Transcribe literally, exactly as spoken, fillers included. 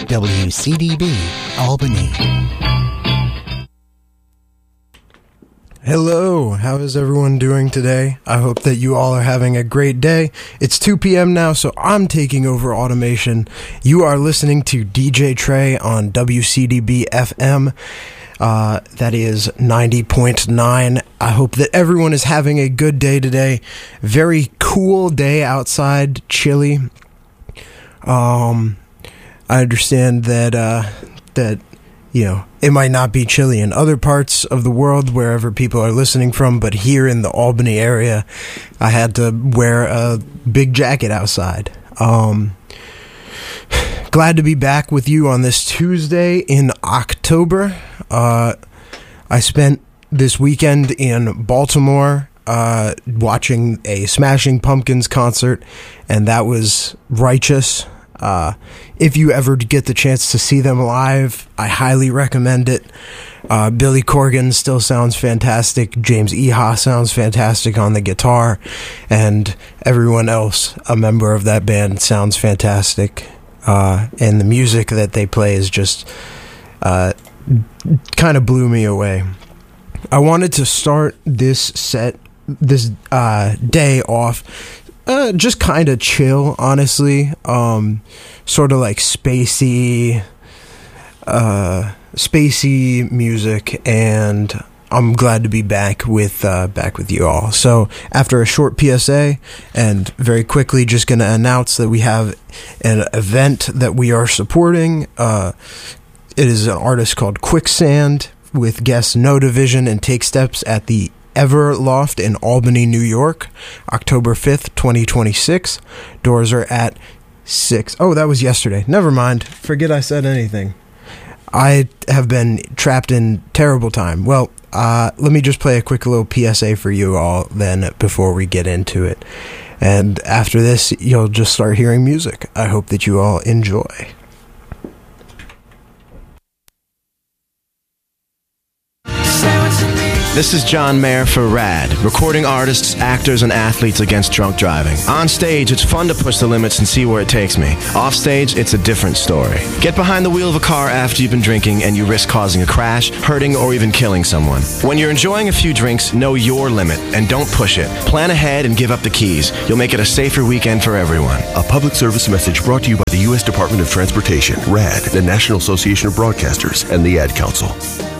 W C D B, Albany. Hello, how is everyone doing today? I hope that you all are having a great day. It's two p.m. now, so I'm taking over automation. You are listening to D J Trey on W C D B F M. Uh, that is ninety point nine. I hope that everyone is having a good day today. Very cool day outside, chilly. Um, I understand that, uh, that, you know, it might not be chilly in other parts of the world, wherever people are listening from, but here in the Albany area, I had to wear a big jacket outside. Um, glad to be back with you on this Tuesday in October. Uh, I spent this weekend in Baltimore, uh, watching a Smashing Pumpkins concert, and that was righteous. Uh, if you ever get the chance to see them live, I highly recommend it. Uh, Billy Corgan still sounds fantastic. James Iha sounds fantastic on the guitar, and everyone else, a member of that band, sounds fantastic. Uh, and the music that they play is just, uh, kind of blew me away. I wanted to start this set, this, uh, day off Uh, just kind of chill, honestly. Um, sort of like spacey, uh, spacey music, and I'm glad to be back with uh, back with you all. So after a short P S A, and very quickly, just going to announce that we have an event that we are supporting. Uh, it is an artist called Quicksand with guest No Division and Take Steps at the Everloft in Albany, New York, October fifth, twenty twenty-six. Doors are at six. Oh, that was yesterday. Never mind. Forget I said anything. I have been trapped in terrible time. Well, uh, let me just play a quick little P S A for you all then before we get into it. And after this, you'll just start hearing music. I hope that you all enjoy. This is John Mayer for RAD, recording artists, actors, and athletes against drunk driving. On stage, it's fun to push the limits and see where it takes me. Off stage, it's a different story. Get behind the wheel of a car after you've been drinking and you risk causing a crash, hurting, or even killing someone. When you're enjoying a few drinks, know your limit and don't push it. Plan ahead and give up the keys. You'll make it a safer weekend for everyone. A public service message brought to you by the U S Department of Transportation, RAD, the National Association of Broadcasters, and the Ad Council.